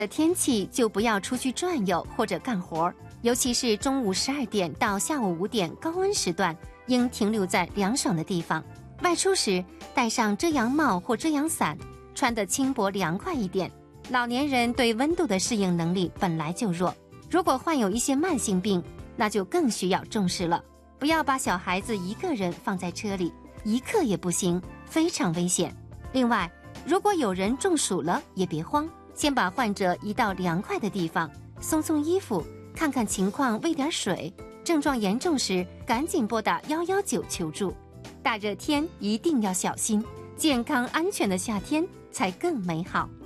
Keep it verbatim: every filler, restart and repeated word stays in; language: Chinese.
的天气就不要出去转悠或者干活，尤其是中午十二点到下午五点高温时段，应停留在凉爽的地方。外出时戴上遮阳帽或遮阳伞，穿得轻薄凉快一点。老年人对温度的适应能力本来就弱，如果患有一些慢性病，那就更需要重视了。不要把小孩子一个人放在车里，一刻也不行，非常危险。另外，如果有人中暑了，也别慌，先把患者移到凉快的地方，松松衣服，看看情况，喂点水。症状严重时，赶紧拨打一一九求助。大热天一定要小心，健康安全的夏天才更美好。